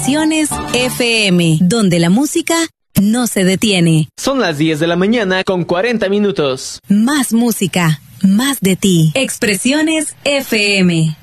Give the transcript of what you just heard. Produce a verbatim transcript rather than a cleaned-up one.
Expresiones F M, donde la música no se detiene. Son las diez de la mañana con cuarenta minutos. Más música, más de ti. Expresiones F M.